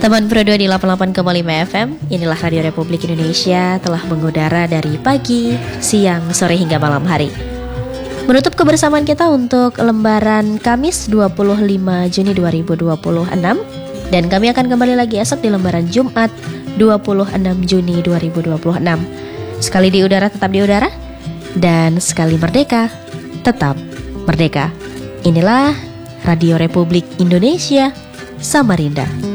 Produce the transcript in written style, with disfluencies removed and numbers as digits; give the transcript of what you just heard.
Teman Pro 2 di 88,5 FM. Inilah Radio Republik Indonesia, telah mengudara dari pagi, siang, sore hingga malam hari. Menutup kebersamaan kita untuk lembaran Kamis 25 Juni 2026. Dan kami akan kembali lagi esok di lembaran Jumat 26 Juni 2026. Sekali di udara tetap di udara, dan sekali merdeka tetap merdeka. Inilah Radio Republik Indonesia Samarinda.